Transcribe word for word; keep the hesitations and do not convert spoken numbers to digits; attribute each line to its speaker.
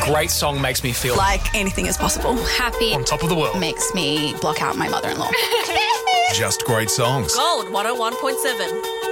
Speaker 1: great song makes me feel
Speaker 2: like anything is possible.
Speaker 3: Happy.
Speaker 1: on top of the world.
Speaker 2: Makes me block out my mother-in-law.
Speaker 4: Just great songs.
Speaker 5: Gold one oh one point seven.